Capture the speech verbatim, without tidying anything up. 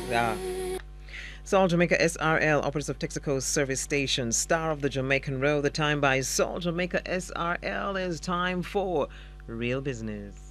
Yeah. Salt Jamaica S R L, operators of Texaco service station, star of the Jamaican Road. The time by Salt Jamaica S R L is time for Real Business.